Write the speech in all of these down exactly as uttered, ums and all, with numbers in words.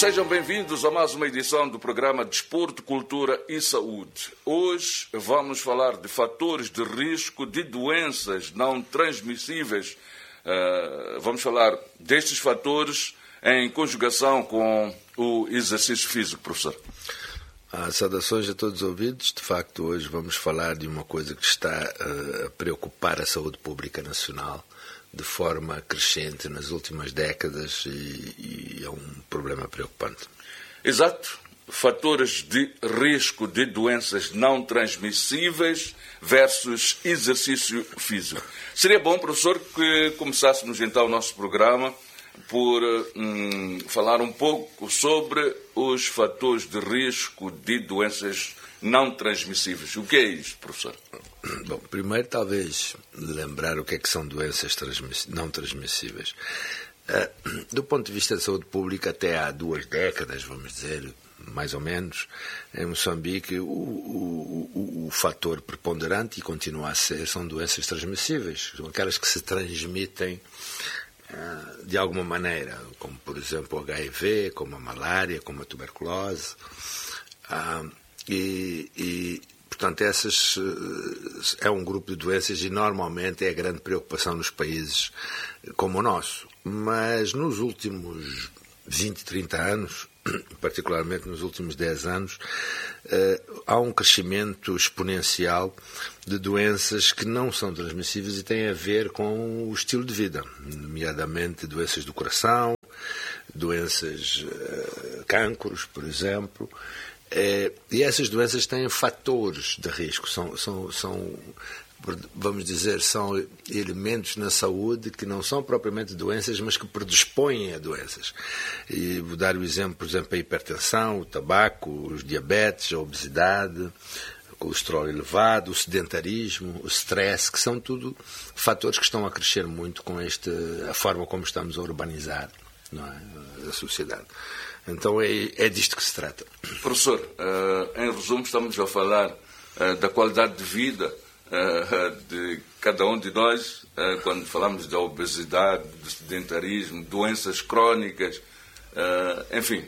Sejam bem-vindos a mais uma edição do programa Desporto, Cultura e Saúde. Hoje vamos falar de fatores de risco de doenças não transmissíveis. Uh, vamos falar destes fatores em conjugação com o exercício físico, professor. Ah, saudações a todos os ouvintes. De facto, hoje vamos falar de uma coisa que está uh, a preocupar a saúde pública nacional de forma crescente nas últimas décadas e, e é um problema preocupante. Exato. Fatores de risco de doenças não transmissíveis versus exercício físico. Seria bom, professor, que começássemos então o nosso programa por hum, falar um pouco sobre os fatores de risco de doenças não transmissíveis. O que é isto, professor? Bom, primeiro talvez lembrar o que é que são doenças transmiss... não transmissíveis. Uh, do ponto de vista da saúde pública, até há duas décadas, vamos dizer, mais ou menos, em Moçambique, o, o, o, o fator preponderante, e continua a ser, são doenças transmissíveis, são aquelas que se transmitem uh, de alguma maneira, como por exemplo o H I V, como a malária, como a tuberculose, uh, e, e portanto, essas é um grupo de doenças e normalmente é a grande preocupação nos países como o nosso. Mas nos últimos vinte, trinta anos, particularmente nos últimos dez anos, há um crescimento exponencial de doenças que não são transmissíveis e têm a ver com o estilo de vida, nomeadamente doenças do coração, doenças, cancros, por exemplo. É, e essas doenças têm fatores de risco, são, são, são, vamos dizer, são elementos na saúde que não são propriamente doenças, mas que predispõem a doenças. E vou dar o exemplo, por exemplo, a hipertensão, o tabaco, os diabetes, a obesidade, o colesterol elevado, o sedentarismo, o stress, que são tudo fatores que estão a crescer muito com esta, a forma como estamos a urbanizar, não é, a sociedade. Então é, é disto que se trata. Professor, uh, em resumo estamos a falar uh, da qualidade de vida uh, de cada um de nós, uh, quando falamos da obesidade, do sedentarismo, doenças crónicas, uh, enfim,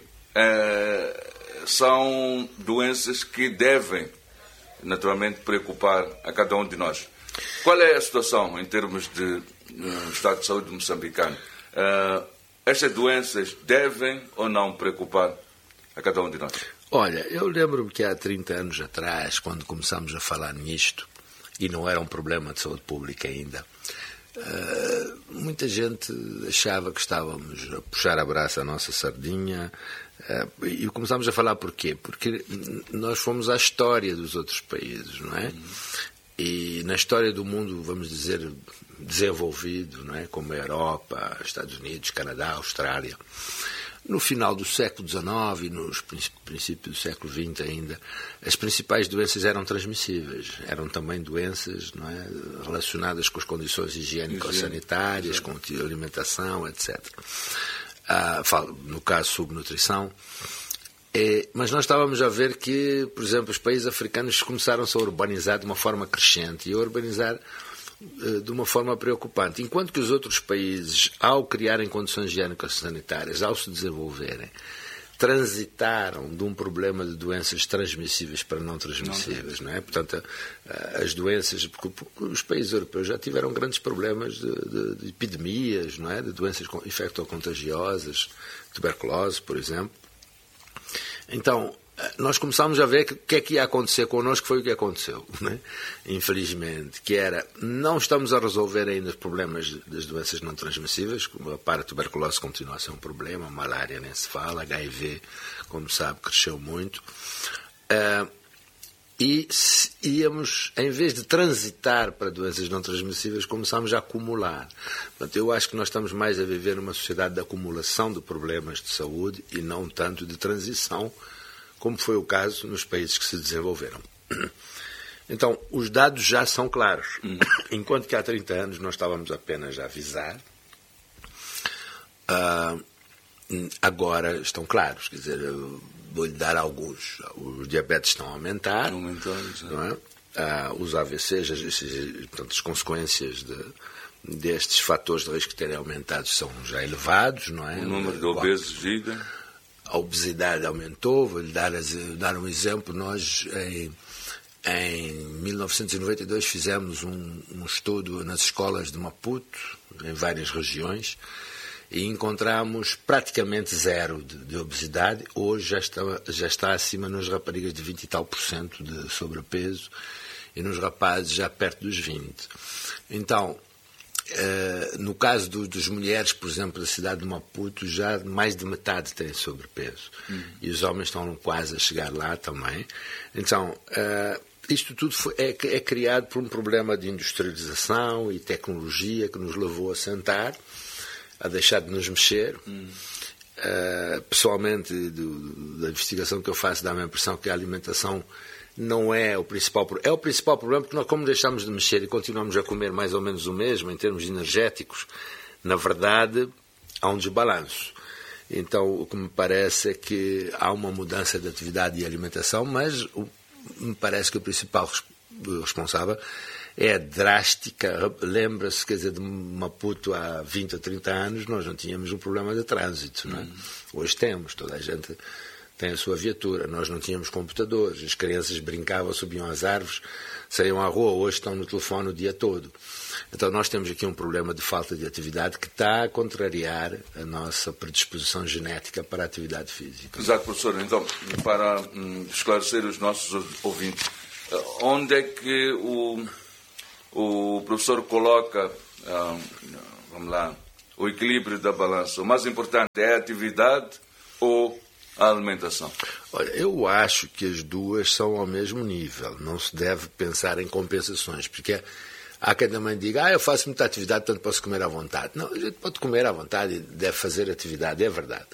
uh, são doenças que devem naturalmente preocupar a cada um de nós. Qual é a situação em termos de uh, estado de saúde moçambicano? Uh, Estas doenças devem ou não preocupar a cada um de nós? Olha, eu lembro-me que há trinta anos atrás, quando começámos a falar nisto, e não era um problema de saúde pública ainda, uh, muita gente achava que estávamos a puxar a braça a nossa sardinha, uh, e começámos a falar porquê? Porque nós fomos à história dos outros países, não é? Uhum. E na história do mundo, vamos dizer, desenvolvido, não é? Como a Europa, Estados Unidos, Canadá, Austrália, no final do século dezenove e nos princípios do século vinte ainda, as principais doenças eram transmissíveis. Eram também doenças, não é, relacionadas com as condições higiênico-sanitárias, com a alimentação, etcétera. Ah, no caso, subnutrição. É, mas nós estávamos a ver que, por exemplo, os países africanos começaram-se a urbanizar de uma forma crescente e a urbanizar uh, de uma forma preocupante. Enquanto que os outros países, ao criarem condições higiênico-sanitárias, ao se desenvolverem, transitaram de um problema de doenças transmissíveis para não transmissíveis, não é? Portanto, uh, as doenças, porque os países europeus já tiveram grandes problemas de, de, de epidemias, não é? De doenças infectocontagiosas, tuberculose, por exemplo. Então, nós começámos a ver o que é que ia acontecer connosco, foi o que aconteceu, né? Infelizmente, que era, não estamos a resolver ainda os problemas das doenças não transmissíveis, como a paratuberculose continua a ser um problema, a malária nem se fala, H I V, como sabe, cresceu muito, uh, e íamos, em vez de transitar para doenças não transmissíveis, começámos a acumular. Portanto, eu acho que nós estamos mais a viver numa sociedade de acumulação de problemas de saúde e não tanto de transição, como foi o caso nos países que se desenvolveram. Então, os dados já são claros. Enquanto que há trinta anos nós estávamos apenas a avisar, uh, agora estão claros. Quer dizer, eu vou-lhe dar alguns. Os diabetes estão a aumentar, não é? Uh, os A V Cs, as, portanto, as consequências de, destes fatores de risco terem aumentado são já elevados, não é? O número de obesos giga. a obesidade aumentou. Vou lhe dar, dar um exemplo. Nós, em, em mil novecentos e noventa e dois, fizemos um, um estudo nas escolas de Maputo, em várias regiões, e encontramos praticamente zero de, de obesidade. Hoje já está, já está acima nas raparigas de vinte e tal por cento de sobrepeso e nos rapazes já perto dos vinte. Então, eh, no caso do, dos mulheres, por exemplo, da cidade de Maputo, já mais de metade têm sobrepeso. Uhum. E os homens estão quase a chegar lá também. Então, eh, isto tudo foi, é, é criado por um problema de industrialização e tecnologia que nos levou a sentar, a deixar de nos mexer. Hum. Uh, pessoalmente, do, da investigação que eu faço, dá-me a impressão que a alimentação não é o principal problema. É o principal problema porque nós, como deixamos de mexer e continuamos a comer mais ou menos o mesmo em termos energéticos, na verdade, há um desbalanço. Então, o que me parece é que há uma mudança de atividade e alimentação, mas o, me parece que o principal responsável é drástica. Lembra-se, quer dizer, de Maputo há vinte ou trinta anos, nós não tínhamos um problema de trânsito, não é? Uhum. Hoje temos, toda a gente tem a sua viatura, nós não tínhamos computadores, as crianças brincavam, subiam às árvores, saíam à rua, hoje estão no telefone o dia todo. Então nós temos aqui um problema de falta de atividade que está a contrariar a nossa predisposição genética para a atividade física. Exato, professor. Então, para hum, esclarecer os nossos ouvintes, onde é que o O professor coloca, um, vamos lá, o equilíbrio da balança? O mais importante é a atividade ou a alimentação? Olha, eu acho que as duas são ao mesmo nível. Não se deve pensar em compensações, porque há quem também diga, ah, eu faço muita atividade, portanto posso comer à vontade. Não, a gente pode comer à vontade e deve fazer atividade, é verdade.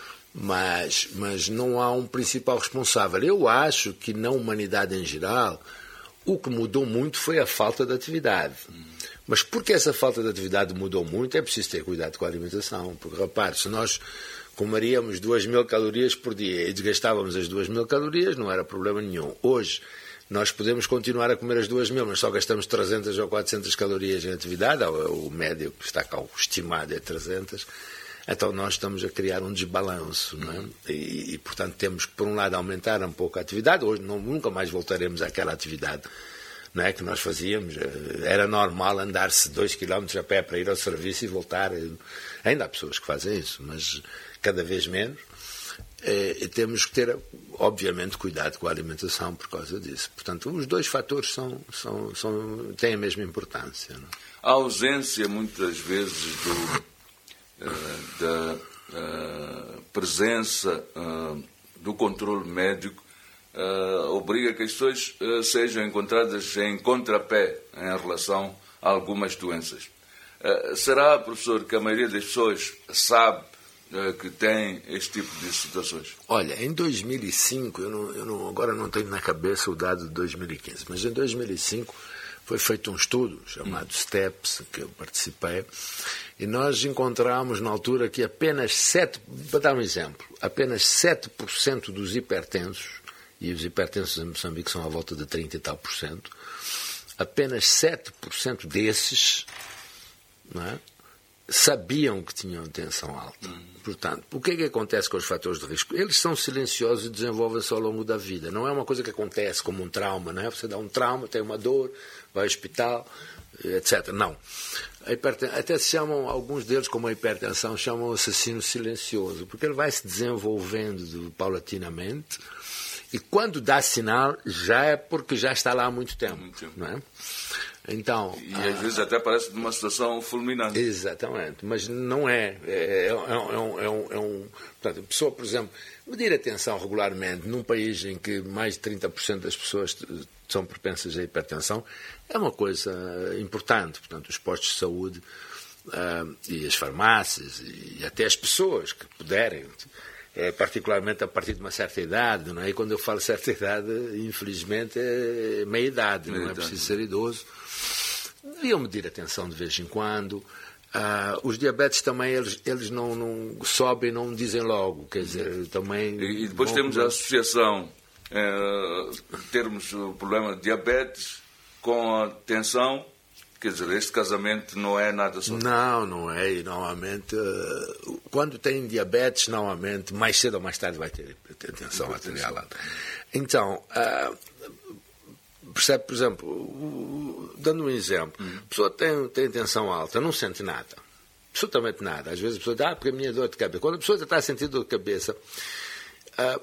Mas, mas não há um principal responsável. Eu acho que na humanidade em geral, o que mudou muito foi a falta de atividade. Hum. Mas porque essa falta de atividade mudou muito, é preciso ter cuidado com a alimentação. Porque, repare, se nós comeríamos duas mil calorias por dia e desgastávamos as duas mil calorias, não era problema nenhum. Hoje, nós podemos continuar a comer as duas mil, mas só gastamos trezentas ou quatrocentas calorias em atividade. O médio que está cá, o estimado é trezentas. Então nós estamos a criar um desbalanço, não é? E, e, portanto, temos que, por um lado, aumentar um pouco a atividade. Hoje não, nunca mais voltaremos àquela atividade, não é, que nós fazíamos. Era normal andar-se dois quilómetros a pé para ir ao serviço e voltar. Ainda há pessoas que fazem isso, mas cada vez menos. E, temos que ter, obviamente, cuidado com a alimentação por causa disso. Portanto, os dois fatores são, são, são, têm a mesma importância. Não é? A ausência, muitas vezes, do... da uh, presença uh, do controle médico uh, obriga que as pessoas uh, sejam encontradas em contrapé em relação a algumas doenças. Uh, será, professor, que a maioria das pessoas sabe uh, que tem este tipo de situações? Olha, em dois mil e cinco, eu não, eu não, agora não tenho na cabeça o dado de dois mil e quinze, mas em dois mil e cinco foi feito um estudo chamado STEPS, que eu participei, e nós encontramos na altura que apenas sete, para dar um exemplo, apenas sete por cento dos hipertensos, e os hipertensos em Moçambique são à volta de trinta e tal por cento, apenas sete por cento desses, não é, sabiam que tinham tensão alta. Uhum. Portanto, o que é que acontece com os fatores de risco? Eles são silenciosos e desenvolvem-se ao longo da vida. Não é uma coisa que acontece como um trauma, não é? Você dá um trauma, tem uma dor, vai ao hospital, etcétera. Não. A hiperten... Até se chamam, alguns deles, como a hipertensão, chamam assassino silencioso, porque ele vai se desenvolvendo paulatinamente e quando dá sinal, já é porque já está lá há muito tempo. Muito tempo. Não é? Então, e às ah, vezes até parece uma situação fulminante. Exatamente, mas não é. É, é, é, um, é, um, é um. Portanto, a pessoa, por exemplo, medir a tensão regularmente num país em que mais de trinta por cento das pessoas são propensas à hipertensão é uma coisa importante. Portanto, os postos de saúde uh, e as farmácias e até as pessoas que puderem, é, particularmente a partir de uma certa idade, não é? E quando eu falo certa idade, infelizmente, é meia idade, não é preciso ser idoso. Deviam medir a tensão de vez em quando. Uh, os diabetes também, eles, eles não, não sobem, não dizem logo, quer dizer, também... E, e depois temos a associação, eh, termos o problema de diabetes com a tensão Quer dizer, este casamento não é nada só. Não, não é. E normalmente, uh, quando tem diabetes, normalmente, mais cedo ou mais tarde vai ter hipertensão arterial alta. Então, uh, percebe, por exemplo, uh, dando um exemplo, hum. a pessoa tem, tem tensão alta, não sente nada. Absolutamente nada. Às vezes a pessoa diz, ah, porque a minha dor de cabeça. Quando a pessoa está a sentir dor de cabeça, uh,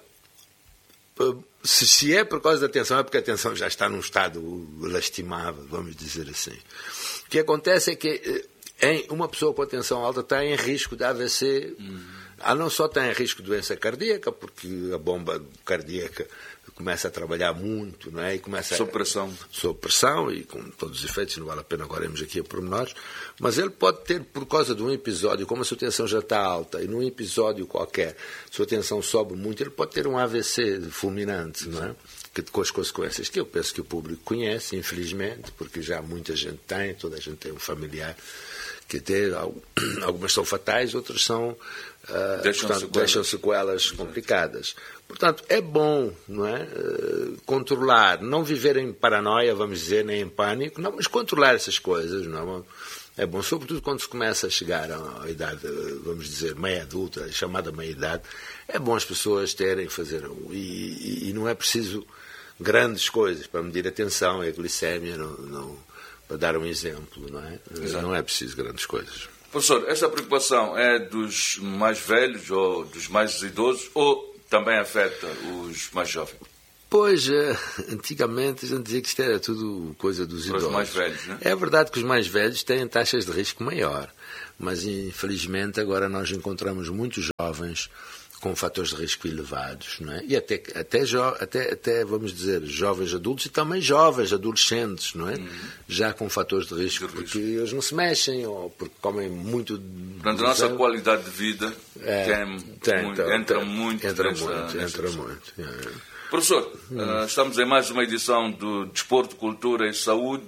uh, se, se é por causa da tensão, é porque a tensão já está num estado lastimável, vamos dizer assim. O que acontece é que em uma pessoa com a tensão alta está em risco de A V C, uhum. ela não só está em risco de doença cardíaca, porque a bomba cardíaca começa a trabalhar muito, não é? E começa sob pressão. Sob pressão e com todos os efeitos, não vale a pena agora irmos aqui a pormenores, mas ele pode ter, por causa de um episódio, como a sua tensão já está alta, e num episódio qualquer, a sua tensão sobe muito, ele pode ter um A V C fulminante, não é? Que, com as consequências que eu penso que o público conhece, infelizmente, porque já muita gente tem, toda a gente tem um familiar que tem, algumas são fatais, outras são, uh, deixam, portanto, sequelas. deixam sequelas complicadas. Portanto, é bom, não é? Uh, controlar, não viver em paranoia, vamos dizer, nem em pânico, não, mas controlar essas coisas, não é? É bom, sobretudo quando se começa a chegar à idade, vamos dizer, meia adulta, chamada meia idade, é bom as pessoas terem, fazer, e, e, e não é preciso grandes coisas para medir a tensão e a glicémia, não, não, para dar um exemplo, não é? Exato. Não é preciso grandes coisas. Professor, esta preocupação é dos mais velhos ou dos mais idosos ou também afeta os mais jovens? Pois, antigamente a gente dizia que isto era tudo coisa dos Para idosos. Os mais velhos, né? É verdade que os mais velhos têm taxas de risco maior, mas infelizmente agora nós encontramos muitos jovens com fatores de risco elevados, não é? E até, até, até, até, vamos dizer, jovens adultos e também jovens adolescentes, não é? Uhum. Já com fatores de risco, de porque risco. Eles não se mexem ou porque comem muito... Portanto, a nossa qualidade de vida é, tem, tem, muito, tem, entra, tem, muito entra nessa, muito. Nessa entra muito. É. Professor, hum. uh, estamos em mais uma edição do Desporto, Cultura e Saúde.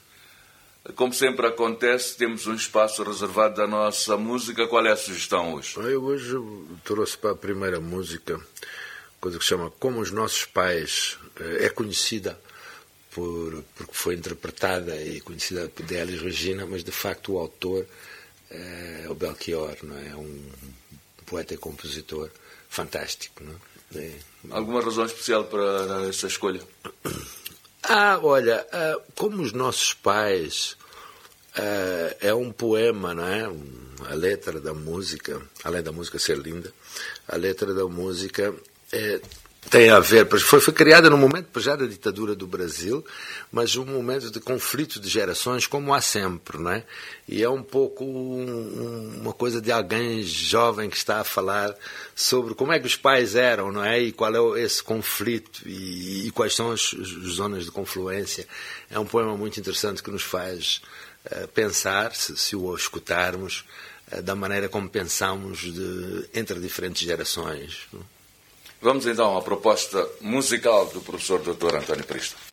Como sempre acontece, temos um espaço reservado à nossa música. Qual é a sugestão hoje? Eu hoje trouxe para a primeira música coisa que se chama Como os Nossos Pais. É conhecida por, porque foi interpretada e conhecida por Elis Regina, mas de facto o autor é o Belchior, não é? É um poeta e compositor fantástico, não é? É... Alguma razão especial para essa escolha? Ah, olha, uh, como os nossos pais, uh, é um poema, não é? A letra da música, além da música ser linda, a letra da música é, tem a ver, foi, foi criada no momento já da ditadura do Brasil, mas um momento de conflito de gerações como há sempre, não é? E é um pouco um, uma coisa de alguém jovem que está a falar sobre como é que os pais eram, não é? E qual é esse conflito e, e quais são as, as zonas de confluência. É um poema muito interessante que nos faz uh, pensar, se, se o escutarmos, uh, da maneira como pensamos de, entre diferentes gerações. Não? Vamos então à proposta musical do professor doutor António Pristo.